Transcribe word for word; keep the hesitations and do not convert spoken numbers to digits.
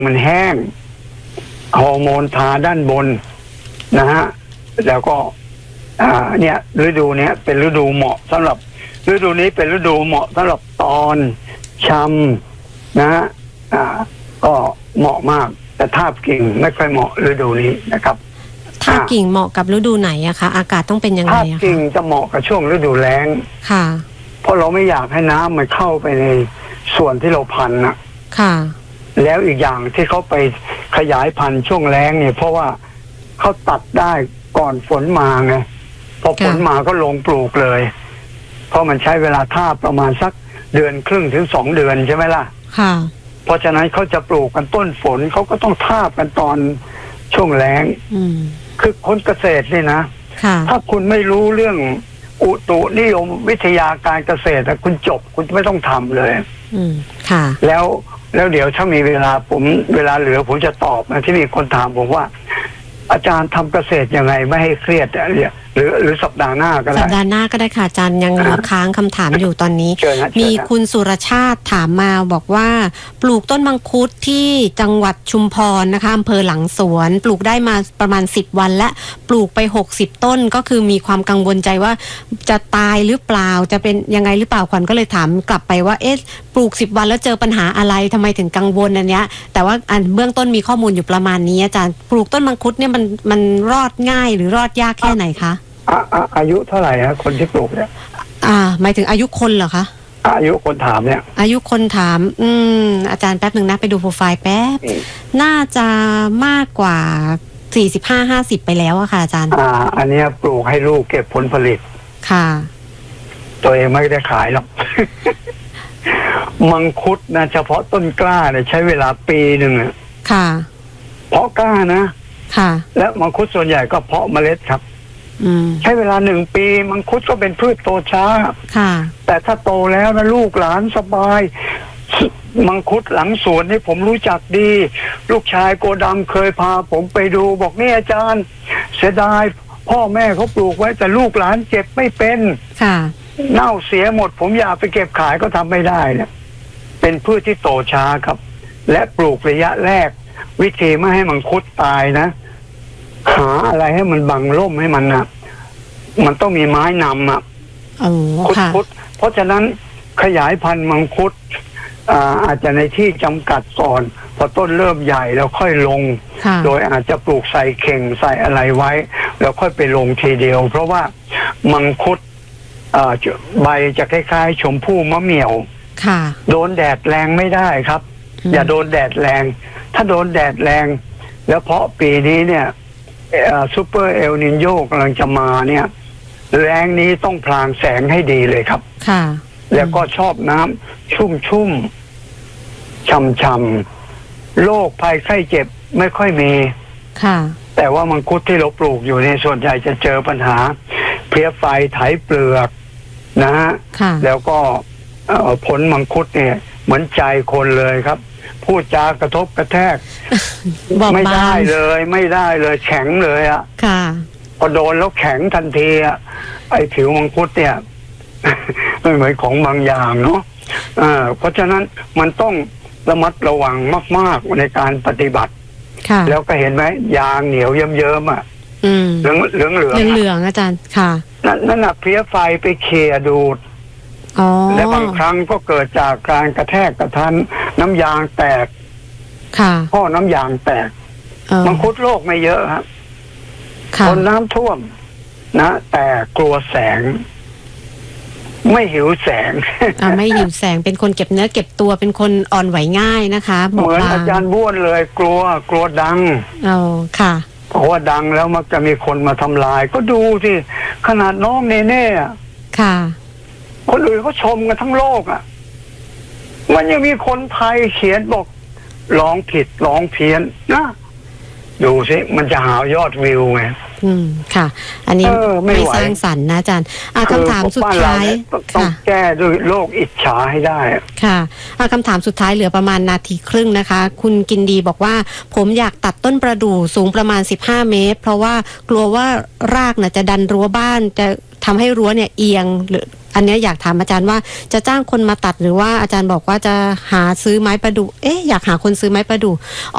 มันแห้งฮอร์โมนทาด้านบนนะฮะแล้วก็อ่าเนี่ยฤดูเนี้ยเป็นฤดูเหมาะสำหรับฤดูนี้เป็นฤดูเหมาะสำหรับตอนชำนะฮะอ่าก็เหมาะมากแต่ทาบกิ่งไม่ค่อยเหมาะฤดูนี้นะครับทาบกิ่งเหมาะกับฤดูไหนอะคะอากาศต้องเป็นยังไงอะคะทาบกิ่งจะเหมาะกับช่วงฤดูแล้งค่ะเพราะเราไม่อยากให้น้ำมันเข้าไปในส่วนที่เราพันนะค่ะแล้วอีกอย่างที่เขาไปขยายพันธุ์ช่วงแล้งเนี่ยเพราะว่าเขาตัดได้ก่อนฝนมาไงพอฝนมาก็ลงปลูกเลยเพราะมันใช้เวลาทาบประมาณสักเดือนครึ่งถึงสองเดือนใช่ไหมล่ะค่ะเพราะฉะนั้นเขาจะปลูกกันต้นฝนเขาก็ต้องทาบกันตอนช่วงแล้งคือคนเกษตรนี่นะถ้าคุณไม่รู้เรื่องอุตุนิยมวิทยาการเกษตรคุณจบคุณไม่ต้องทำเลยอืมค่ะแล้วแล้วเดี๋ยวถ้ามีเวลาผมเวลาเหลือผมจะตอบนะที่มีคนถามผมว่าอาจารย์ทำเกษตรยังไงไม่ให้เครียดเนี่ยหรือหรือสัปดาห์หน้าก็ได้สัปดาห์หน้าก็ได้ค่ะอาจารย์ยังเหลือค้างคำถามอยู่ตอนนี้มีคุณสุรชาติถามมาบอกว่าปลูกต้นมังคุดที่จังหวัดชุมพรนะคะอำเภอหลังสวนปลูกได้มาประมาณสิบวันและปลูกไปหกสิบต้นก็คือมีความกังวลใจว่าจะตายหรือเปล่าจะเป็นยังไงหรือเปล่าขวัญก็เลยถามกลับไปว่าเอ๊ะปลูกสิบวันแล้วเจอปัญหาอะไรทำไมถึงกังวลอันเนี้ยแต่ว่าอันเบื้องต้นมีข้อมูลอยู่ประมาณนี้อาจารย์ปลูกต้นมังคุดเนี่ยมันมันรอดง่ายหรือรอดยากแค่ไหนคะอ่าอายุเท่าไหร่ฮะคนที่ปลูกเนี่ยอ่าหมายถึงอายุคนเหรอคะอายุคนถามเนี่ยอายุคนถามอืมอาจารย์แป๊บหนึ่งนะไปดูโปรไฟล์แป๊บน่าจะมากกว่าสี่สิบห้าห้าสิบไปแล้วอะค่ะอาจารย์อ่าอันนี้ปลูกให้ลูกเก็บผลผลิตค่ะตัวเองไม่ได้ขายหรอก มังคุดนะเฉพาะต้นกล้าเนี่ยใช้เวลาปีหนึ่งค่ะเพาะกล้านะค่ะและมังคุดส่วนใหญ่ก็เพาะเมล็ดครับใช้เวลาหนึ่งปีมังคุดก็เป็นพืชโตช้าค่ะแต่ถ้าโตแล้วนะลูกหลานสบายมังคุดหลังสวนนี่ผมรู้จักดีลูกชายโกดำเคยพาผมไปดูบอกนี่อาจารย์เสียดายพ่อแม่เขาปลูกไว้แต่ลูกหลานเก็บไม่เป็นค่ะเน่าเสียหมดผมอยากไปเก็บขายก็ทำไม่ได้เนี่ยเป็นพืชที่โตช้าครับและปลูกระยะแรกวิธีไม่ให้มังคุดตายนะหาอะไรให้มันบังร่มให้มันนะมันต้องมีไม้นำอ่ะคุดคุดเพราะฉะนั้นขยายพันธุ์มังคุดอ่าอาจจะในที่จำกัดก่อนพอต้นเริ่มใหญ่แล้วค่อยลงโดยอาจจะปลูกใส่เข่งใส่อะไรไว้แล้วค่อยไปลงทีเดียวเพราะว่ามังคุดอ่าใบจะคล้ายๆชมพู่มะเหมี่ยวโดนแดดแรงไม่ได้ครับอย่าโดนแดดแรงถ้าโดนแดดแรงแล้วเพราะปีนี้เนี่ยซูเปอร์เอลนินโยกำลังจะมาเนี่ยแรงนี้ต้องพลางแสงให้ดีเลยครับค่ะแล้วก็ชอบน้ำชุ่มชุ่มช่ำช่ำโรคภัยไข้เจ็บไม่ค่อยมีค่ะแต่ว่ามังคุดที่เราปลูกอยู่ในส่วนใหญ่จะเจอปัญหาเพลี้ยไฟไถเปลือกนะฮะแล้วก็ผลมังคุดเนี่ยเหมือนใจคนเลยครับพูดจากระทบกระแทกไม่ได้เลยไม่ได้เลยแข็งเลยอ่ะค่ะพอโดนแล้วแข็งทันทีอ่ะไอ้ผิวมังคุดเนี่ยไม่เหมือนของบางอย่างเนาะอ่าเพราะฉะนั้นมันต้องระมัดระวังมากๆในการปฏิบัติแล้วก็เห็นไหมยางเหนียวเยิ้มๆอ่ะเหลืองเหลืองเหลืองเหลืองอาจารย์ค่ะนั่นน่ะเพลี้ยไฟไปเคลียดูดและบางครั้งก็เกิดจากการกระแทกกระทันน้ำยางแตกพ่อน้ำยางแตกมังคุดโรคไม่เยอะครับคนน้ำท่วมนะแต่กลัวแสงไม่หิวแสงอ่าไม่หิวแสงเป็นคนเก็บเนื้อเก็บตัวเป็นคนอ่อนไหวง่ายนะคะเหมือนอาจารย์บ้วนเลยกลัวกลัวดังอ๋อค่ะเพราะว่าดังแล้วมักจะมีคนมาทำลายก็ดูสิขนาดน้องเนเน่ค่ะคนอื่นเขาชมกันทั้งโลกอ่ะมันยังมีคนไทยเขียนบอกร้องผิดร้องเพี้ยนนะดูสิมันจะหายอดวิวไงอืมค่ะอันนี้ไม่สร้างสรรค์นะอาจารย์อ่ะคำถามสุดท้ายต้องแก้ด้วยโรคอิจฉาให้ได้ค่ะอ่ะคำถามสุดท้ายเหลือประมาณนาทีครึ่งนะคะคุณกินดีบอกว่าผมอยากตัดต้นประดู่สูงประมาณสิบห้าเมตรเพราะว่ากลัวว่ารากน่ะจะดันรั้วบ้านจะทำให้รั้วเนี่ยเอียงหรืออันนี้อยากถามอาจารย์ว่าจะจ้างคนมาตัดหรือว่าอาจารย์บอกว่าจะหาซื้อไม้ประดู่เอ๊ะอยากหาคนซื้อไม้ประดู่